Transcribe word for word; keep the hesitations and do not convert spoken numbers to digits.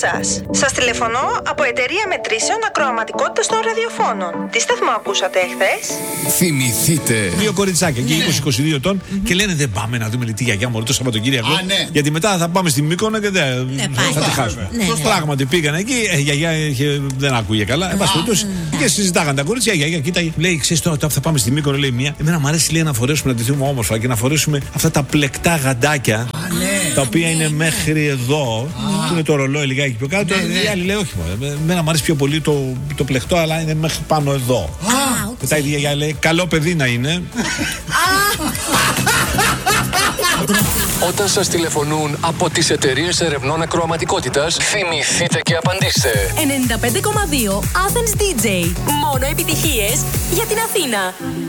σας. Σας τηλεφωνώ από εταιρεία μετρήσεων ακροαματικότητας των ραδιοφώνων. Τι σταθμό ακούσατε εχθές? Θυμηθείτε. Δύο κοριτσάκια και είκοσι είκοσι δύο ετών και λένε δεν πάμε να δούμε τη γιαγιά μου το Σαββατοκύριακο. Ναι. Γιατί μετά θα πάμε στη Μύκονο και δεν θα τη χάσουμε. Ναι, ναι. Πράγματι πήγαν εκεί, η γιαγιά είχε, δεν άκουγε καλά. Εν πάση περιπτώσει και συζητάγαν τα κορίτσια. Η γιαγιά κοίταγε. Λέει, ξέρεις τώρα θα πάμε στη Μύκονο, λέει μία. Εμένα μου αρέσει λέει, να φορέσουμε να ντυθούμε όμορφα και να φορέσουμε αυτά τα πλεκτά γαντάκια. Τα οποία είναι μέχρι εδώ, που είναι το ρολόι λιγάκι πιο κάτω. Η άλλη λέει, όχι, εμένα μου αρέσει πιο πολύ το, το πλεκτό, αλλά είναι μέχρι πάνω εδώ. Μετά η γιαγιά λέει, καλό παιδί να είναι. Όταν σας τηλεφωνούν από τις εταιρείες ερευνών ακροαματικότητας, θυμηθείτε και απαντήστε. ενενήντα πέντε κόμμα δύο Athens ντι τζέι. Μόνο επιτυχίες για την Αθήνα.